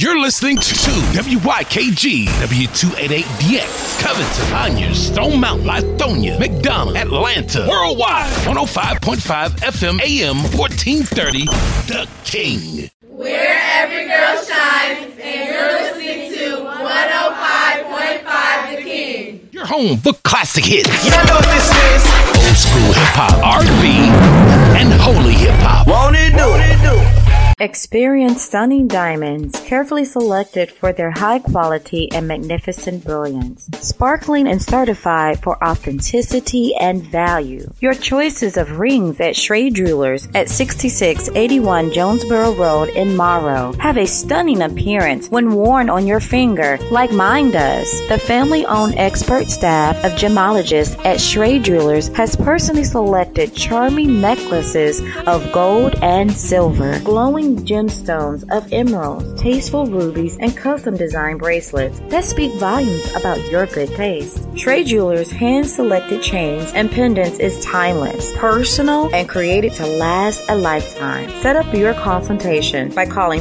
You're listening to WYKG, W288DX, Covington, Onyers, Stone Mountain, Lithonia, McDonough, Atlanta, Worldwide, 105.5 FM, AM 1430, The King. Where every girl shines, and you're listening to 105.5 The King. Your home for classic hits. You know what this is? Old school hip-hop, R&B, and holy hip-hop. Won't it do? Experience stunning diamonds, carefully selected for their high quality and magnificent brilliance. Sparkling and certified for authenticity and value. Your choices of rings at Schrade Jewelers at 6681 Jonesboro Road in Morrow have a stunning appearance when worn on your finger, like mine does. The family-owned expert staff of gemologists at Schrade Jewelers has personally selected charming necklaces of gold and silver, glowing gemstones of emeralds, tasteful rubies, and custom design bracelets that speak volumes about your good taste. Schrade Jewelers' hand-selected chains and pendants is timeless, personal, and created to last a lifetime. Set up your consultation by calling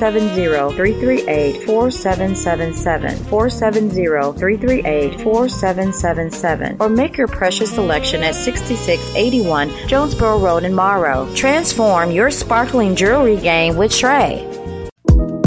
470-338-4777, 470-338-4777, or make your precious selection at 6681 Jonesboro Road in Morrow. Transform your sparkling jewelry game with Schrade.